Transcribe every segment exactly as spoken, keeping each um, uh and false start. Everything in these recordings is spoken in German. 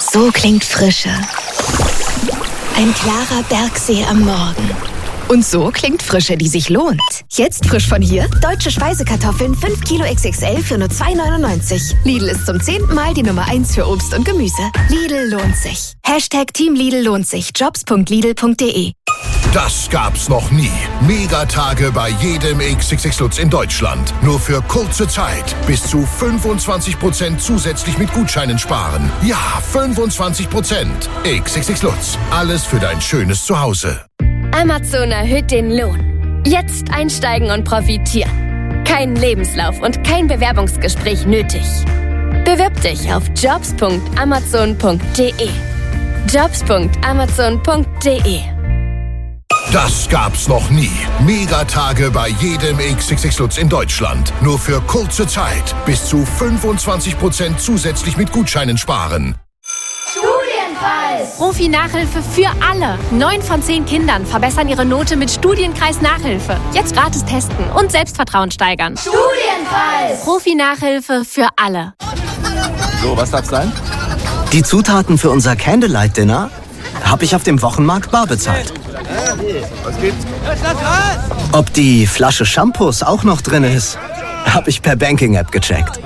So klingt Frische. Ein klarer Bergsee am Morgen. Und so klingt Frische, die sich lohnt. Jetzt frisch von hier, deutsche Speisekartoffeln fünf Kilo X X L für nur zwei neunundneunzig. Lidl ist zum zehnten Mal die Nummer eins für Obst und Gemüse. Lidl lohnt sich. Hashtag Team Lidl lohnt sich. Jobs punkt lidl punkt de. Das gab's noch nie. Megatage bei jedem X X X Lutz in Deutschland. Nur für kurze Zeit. Bis zu fünfundzwanzig Prozent zusätzlich mit Gutscheinen sparen. Ja, fünfundzwanzig Prozent. X X X Lutz. Alles für dein schönes Zuhause. Amazon erhöht den Lohn. Jetzt einsteigen und profitieren. Kein Lebenslauf und kein Bewerbungsgespräch nötig. Bewirb dich auf jobs punkt amazon punkt de. jobs punkt amazon punkt de. Das gab's noch nie. Megatage bei jedem X X X Lutz in Deutschland. Nur für kurze Zeit. Bis zu fünfundzwanzig Prozent zusätzlich mit Gutscheinen sparen. Studienkreis! Profi-Nachhilfe für alle. Neun von zehn Kindern verbessern ihre Note mit Studienkreis-Nachhilfe. Jetzt gratis testen und Selbstvertrauen steigern. Studienkreis! Profi-Nachhilfe für alle. So, was darf's sein? Die Zutaten für unser Candlelight-Dinner habe ich auf dem Wochenmarkt bar bezahlt. Was gibt's? Ob die Flasche Shampoos auch noch drin ist, habe ich per Banking-App gecheckt.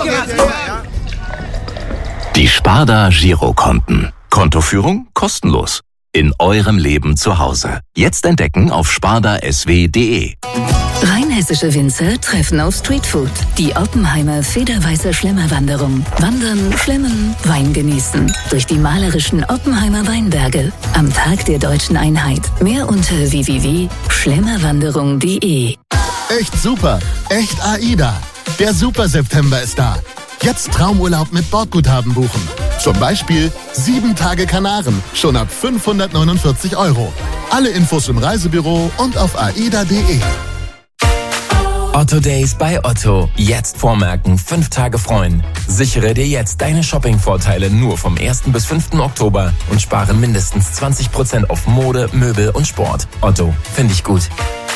Die Sparda Girokonten. Kontoführung kostenlos. In eurem Leben zu Hause. Jetzt entdecken auf sparda s w punkt de. Rheinhessische Winzer treffen auf Streetfood. Die Oppenheimer Federweißer Schlemmerwanderung. Wandern, schlemmen, Wein genießen. Durch die malerischen Oppenheimer Weinberge. Am Tag der Deutschen Einheit. Mehr unter w w w punkt schlemmerwanderung punkt de. Echt super. Echt AIDA. Der Super September ist da. Jetzt Traumurlaub mit Bordguthaben buchen. Zum Beispiel sieben Tage Kanaren, schon ab fünfhundertneunundvierzig Euro. Alle Infos im Reisebüro und auf aida punkt de. Otto Days bei Otto. Jetzt vormerken, fünf Tage freuen. Sichere dir jetzt deine Shopping-Vorteile nur vom ersten bis fünften Oktober und spare mindestens zwanzig Prozent auf Mode, Möbel und Sport. Otto, finde ich gut.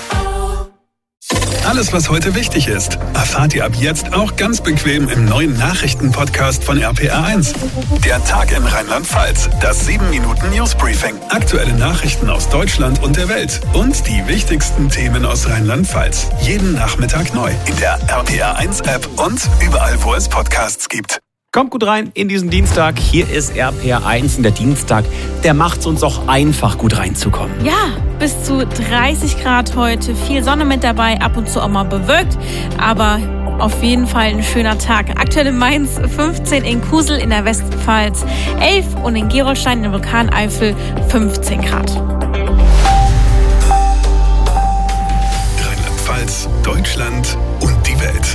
Alles, was heute wichtig ist, erfahrt ihr ab jetzt auch ganz bequem im neuen Nachrichtenpodcast von R P R eins. Der Tag in Rheinland-Pfalz, das sieben Minuten Newsbriefing, aktuelle Nachrichten aus Deutschland und der Welt und die wichtigsten Themen aus Rheinland-Pfalz. Jeden Nachmittag neu in der R P R eins App und überall, wo es Podcasts gibt. Kommt gut rein in diesen Dienstag. Hier ist R P R eins und der Dienstag, der macht es uns auch einfach, gut reinzukommen. Ja, bis zu dreißig Grad heute, viel Sonne mit dabei, ab und zu auch mal bewölkt, aber auf jeden Fall ein schöner Tag. Aktuell in Mainz fünfzehn, in Kusel in der Westpfalz elf und in Gerolstein in der Vulkaneifel fünfzehn Grad. Rheinland-Pfalz, Deutschland und die Welt.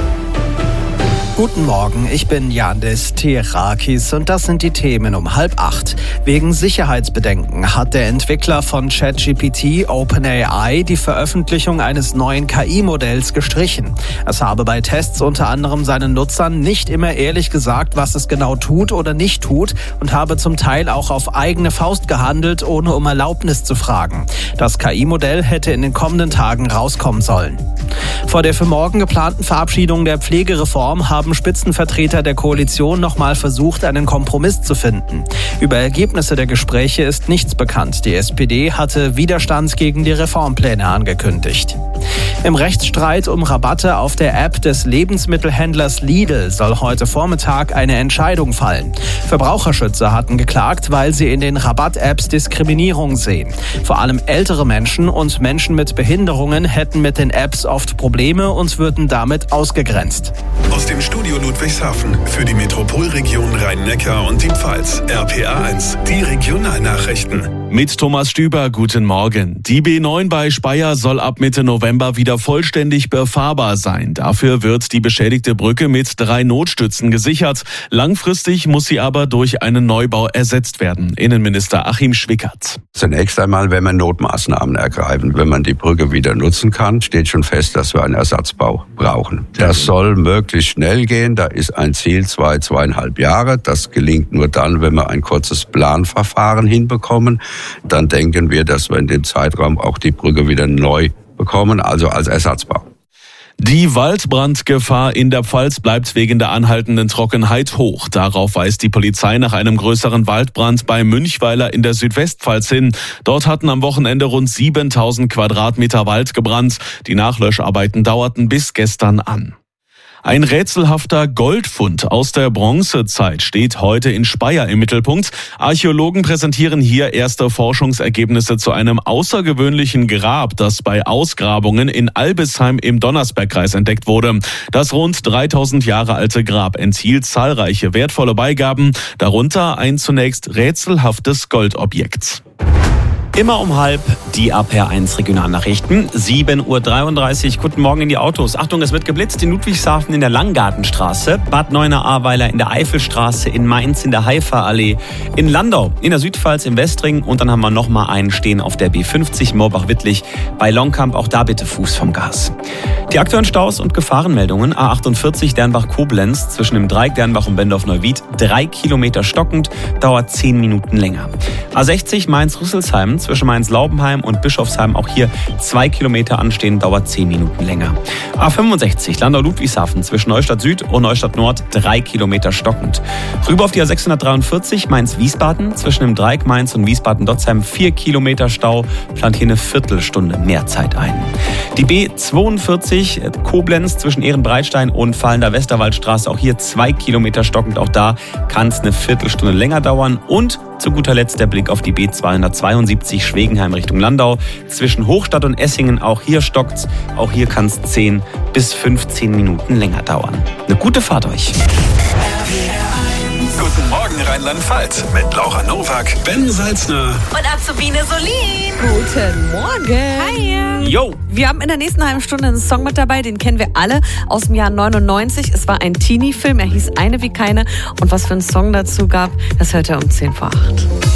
Guten Morgen, ich bin Yandis Terakis und das sind die Themen um halb acht. Wegen Sicherheitsbedenken hat der Entwickler von ChatGPT, OpenAI, die Veröffentlichung eines neuen K I-Modells gestrichen. Es habe bei Tests unter anderem seinen Nutzern nicht immer ehrlich gesagt, was es genau tut oder nicht tut und habe zum Teil auch auf eigene Faust gehandelt, ohne um Erlaubnis zu fragen. Das K I-Modell hätte in den kommenden Tagen rauskommen sollen. Vor der für morgen geplanten Verabschiedung der Pflegereform haben Spitzenvertreter der Koalition nochmal versucht, einen Kompromiss zu finden. Über Ergebnisse der Gespräche ist nichts bekannt. Die S P D hatte Widerstand gegen die Reformpläne angekündigt. Im Rechtsstreit um Rabatte auf der App des Lebensmittelhändlers Lidl soll heute Vormittag eine Entscheidung fallen. Verbraucherschützer hatten geklagt, weil sie in den Rabatt-Apps Diskriminierung sehen. Vor allem ältere Menschen und Menschen mit Behinderungen hätten mit den Apps oft Probleme und würden damit ausgegrenzt. Aus dem Studio Ludwigshafen für die Metropolregion Rhein-Neckar und die Pfalz. R P R eins, die Regionalnachrichten. Mit Thomas Stüber, guten Morgen. Die B neun bei Speyer soll ab Mitte November wieder vollständig befahrbar sein. Dafür wird die beschädigte Brücke mit drei Notstützen gesichert. Langfristig muss sie aber durch einen Neubau ersetzt werden. Innenminister Achim Schwickert. Zunächst einmal, wenn wir Notmaßnahmen ergreifen, wenn man die Brücke wieder nutzen kann, steht schon fest, dass wir einen Ersatzbau brauchen. Das soll möglichst schnell gehen. Da ist ein Ziel zwei, zweieinhalb Jahre. Das gelingt nur dann, wenn wir ein kurzes Planverfahren hinbekommen. Dann denken wir, dass wir in dem Zeitraum auch die Brücke wieder neu bekommen, also als Ersatzbau. Die Waldbrandgefahr in der Pfalz bleibt wegen der anhaltenden Trockenheit hoch. Darauf weist die Polizei nach einem größeren Waldbrand bei Münchweiler in der Südwestpfalz hin. Dort hatten am Wochenende rund siebentausend Quadratmeter Wald gebrannt. Die Nachlöscharbeiten dauerten bis gestern an. Ein rätselhafter Goldfund aus der Bronzezeit steht heute in Speyer im Mittelpunkt. Archäologen präsentieren hier erste Forschungsergebnisse zu einem außergewöhnlichen Grab, das bei Ausgrabungen in Albisheim im Donnersbergkreis entdeckt wurde. Das rund dreitausend Jahre alte Grab enthielt zahlreiche wertvolle Beigaben, darunter ein zunächst rätselhaftes Goldobjekt. Immer um halb die A P R eins Regionalnachrichten. sieben Uhr dreiunddreißig. Guten Morgen in die Autos. Achtung, es wird geblitzt in Ludwigshafen in der Langgartenstraße, Bad Neuenahr-Ahrweiler in der Eifelstraße, in Mainz in der Haifa-Allee, in Landau, in der Südpfalz im Westring und dann haben wir nochmal einen stehen auf der B fünfzig Moorbach-Wittlich bei Longkamp. Auch da bitte Fuß vom Gas. Die aktuellen Staus und Gefahrenmeldungen. A achtundvierzig Dernbach-Koblenz zwischen dem Dreieck Dernbach und Bendorf-Neuwied. Drei Kilometer stockend, dauert zehn Minuten länger. A sechzig Mainz-Rüsselsheim zwischen Mainz-Laubenheim und Bischofsheim, auch hier zwei Kilometer anstehen, dauert zehn Minuten länger. A fünfundsechzig Landau-Ludwigshafen zwischen Neustadt Süd und Neustadt Nord, drei Kilometer stockend. Rüber auf die A sechshundertdreiundvierzig Mainz-Wiesbaden zwischen dem Dreieck Mainz und Wiesbaden-Dotzheim, vier Kilometer Stau, plant hier eine Viertelstunde mehr Zeit ein. Die B zweiundvierzig Koblenz zwischen Ehrenbreitstein und Fallender Westerwaldstraße, auch hier zwei Kilometer stockend, auch da kann es eine Viertelstunde länger dauern. Und zu guter Letzt der Blick auf die B zweihundertzweiundsiebzig Schwegenheim Richtung Landau. Zwischen Hochstadt und Essingen, auch hier stockt's. Auch hier kann es zehn bis fünfzehn Minuten länger dauern. Eine gute Fahrt euch. Guten Morgen Rheinland-Pfalz mit Laura Nowak, Ben Salzner und Azubine Solin. Guten Morgen. Hi. Yo. Wir haben in der nächsten halben Stunde einen Song mit dabei, den kennen wir alle aus dem Jahr neunundneunzig. Es war ein Teenie-Film, er hieß Eine wie keine. Und was für einen Song dazu gab, das hört ihr um zehn vor acht.